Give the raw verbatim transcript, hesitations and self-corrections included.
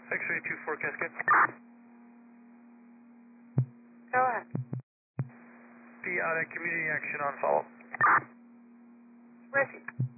X-ray two four Cascade. Go ahead. Be out at community action on follow. Where is he?